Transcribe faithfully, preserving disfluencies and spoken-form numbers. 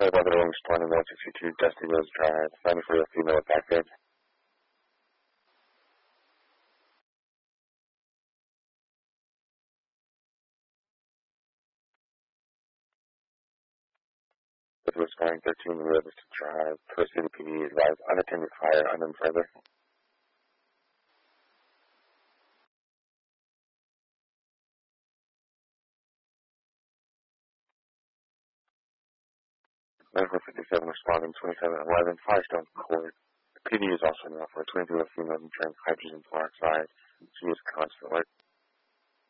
Weather responding one sixty-two, Dusty Rose Drive, finding for a female attacker. With responding thirteen, Realistic Drive, Coast City P D advised unattended fire, unknown further. Medical fifty-seven responding twenty-seven eleven, Firestone Court. P D is also now for a twenty-two female who drank hydrogen peroxide. She is constant alert.